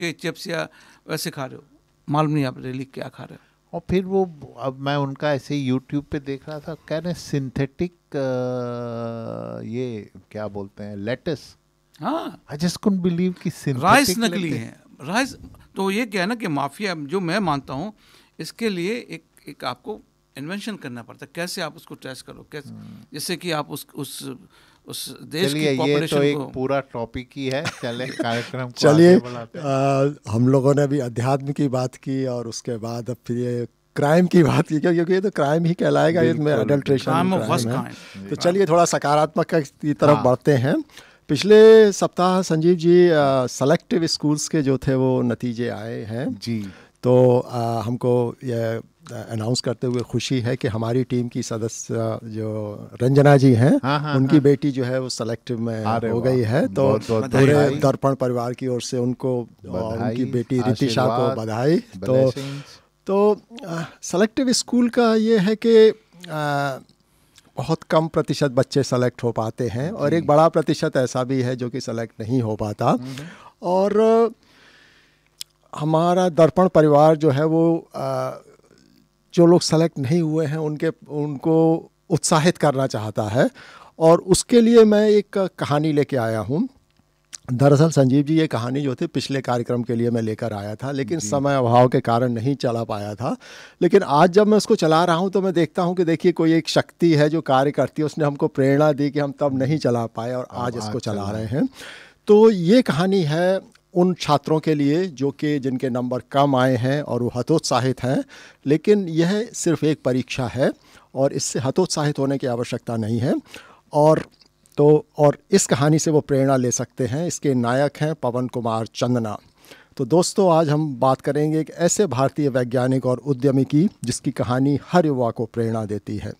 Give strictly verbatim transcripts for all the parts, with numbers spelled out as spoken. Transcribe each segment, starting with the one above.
के चिप्स या वैसे खा रहे हो, मालूम नहीं आप रियली क्या खा रहे हो। और फिर वो अब मैं उनका ऐसे ही यूट्यूब पे देख रहा था, कह रहे सिंथेटिक ये क्या बोलते हैं, लेटस। हाँ, आई जस्ट कुडंट बिलीव कि राइस सिंथेटिक नकली है, राइस। तो ये क्या है ना कि माफिया, जो मैं मानता हूँ, इसके लिए एक एक आपको इन्वेंशन करना पड़ता है, कैसे आप उसको टेस्ट करो, कैसे, जिससे कि आप उस उस उस देश की पॉपुलेशन तो एक को। पूरा टॉपिक ही है। चले कार्यक्रम को चलिए, आगे बढ़ाते हैं। हम लोगों ने अभी अध्यात्म की बात की और उसके बाद अब फिर ये क्राइम की बात की, क्योंकि ये तो क्राइम ही कहलाएगा, ये में अडल्ट्रेशन crime of worst है। kind। तो चलिए थोड़ा सकारात्मक की तरफ हाँ। बढ़ते हैं। पिछले सप्ताह संजीव जी सेलेक्टिव स्कूल्स के जो थे वो नतीजे आए हैं जी। तो आ, हमको ये अनाउंस करते हुए खुशी है कि हमारी टीम की सदस्य जो रंजना जी हैं, हाँ, हाँ, उनकी हाँ। बेटी जो है वो सेलेक्टिव में हो गई है। तो बहुत बहुत पूरे बधाई। दर्पण परिवार की ओर से उनको और बधाई, उनकी बेटी रितिशा को आशीर्वाद, बधाई। तो blessings। तो सेलेक्टिव स्कूल का ये है कि आ, बहुत कम प्रतिशत बच्चे सेलेक्ट हो पाते हैं और एक बड़ा प्रतिशत ऐसा भी है जो कि सेलेक्ट नहीं हो पाता। और हमारा दर्पण परिवार जो है वो आ, जो लोग सेलेक्ट नहीं हुए हैं उनके उनको उत्साहित करना चाहता है और उसके लिए मैं एक कहानी लेके आया हूँ। दरअसल संजीव जी ये कहानी जो थी पिछले कार्यक्रम के लिए मैं लेकर आया था, लेकिन समय अभाव के कारण नहीं चला पाया था। लेकिन आज जब मैं उसको चला रहा हूँ तो मैं देखता हूँ कि देखिए कोई एक शक्ति है जो कार्य करती है, उसने हमको प्रेरणा दी कि हम तब नहीं चला पाए और आज इसको चला रहे हैं। तो ये कहानी है उन छात्रों के लिए जो कि जिनके नंबर कम आए हैं और वो हतोत्साहित हैं, लेकिन यह सिर्फ एक परीक्षा है और इससे हतोत्साहित होने की आवश्यकता नहीं है। और तो और इस कहानी से वो प्रेरणा ले सकते हैं। इसके नायक हैं पवन कुमार चंदना। तो दोस्तों आज हम बात करेंगे एक ऐसे भारतीय वैज्ञानिक और उद्यमी की जिसकी कहानी हर युवा को प्रेरणा देती है।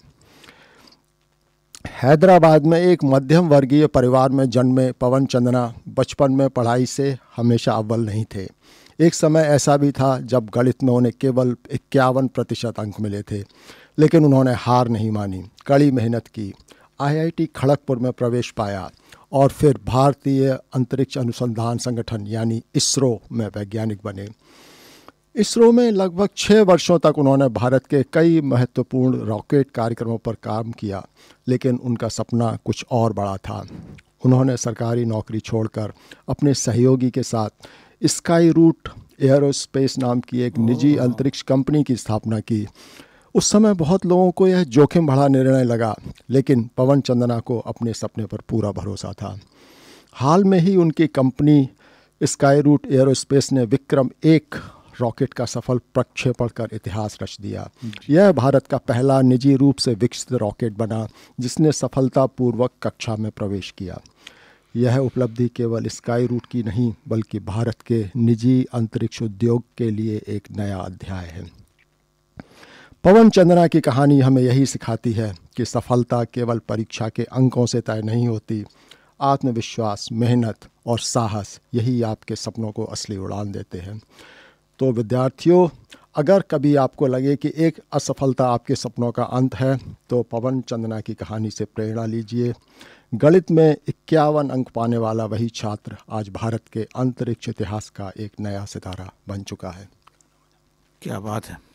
हैदराबाद में एक मध्यम वर्गीय परिवार में जन्मे पवन चंदना बचपन में पढ़ाई से हमेशा अव्वल नहीं थे। एक समय ऐसा भी था जब गणित में उन्हें केवल इक्यावन प्रतिशत अंक मिले थे, लेकिन उन्होंने हार नहीं मानी, कड़ी मेहनत की, आई आई टी खड़गपुर में प्रवेश पाया और फिर भारतीय अंतरिक्ष अनुसंधान संगठन यानी इसरो में वैज्ञानिक बने। इसरो में लगभग छः वर्षों तक उन्होंने भारत के कई महत्वपूर्ण रॉकेट कार्यक्रमों पर काम किया, लेकिन उनका सपना कुछ और बड़ा था। उन्होंने सरकारी नौकरी छोड़कर अपने सहयोगी के साथ स्काई रूट एयरोस्पेस नाम की एक निजी अंतरिक्ष कंपनी की स्थापना की। उस समय बहुत लोगों को यह जोखिम भरा निर्णय लगा, लेकिन पवन चंदना को अपने सपने पर पूरा भरोसा था। हाल में ही उनकी कंपनी स्काई रूट एयरोस्पेस ने विक्रम एक रॉकेट का सफल प्रक्षेपण कर इतिहास रच दिया। यह भारत का पहला निजी रूप से विकसित रॉकेट बना जिसने सफलतापूर्वक कक्षा में प्रवेश किया। यह उपलब्धि केवल स्काई रूट की नहीं बल्कि भारत के निजी अंतरिक्ष उद्योग के लिए एक नया अध्याय है। पवन चंदना की कहानी हमें यही सिखाती है कि सफलता केवल परीक्षा के अंकों से तय नहीं होती। आत्मविश्वास, मेहनत और साहस यही आपके सपनों को असली उड़ान देते हैं। तो विद्यार्थियों, अगर कभी आपको लगे कि एक असफलता आपके सपनों का अंत है तो पवन चंदना की कहानी से प्रेरणा लीजिए। गणित में इक्यावन अंक पाने वाला वही छात्र आज भारत के अंतरिक्ष इतिहास का एक नया सितारा बन चुका है। क्या बात है।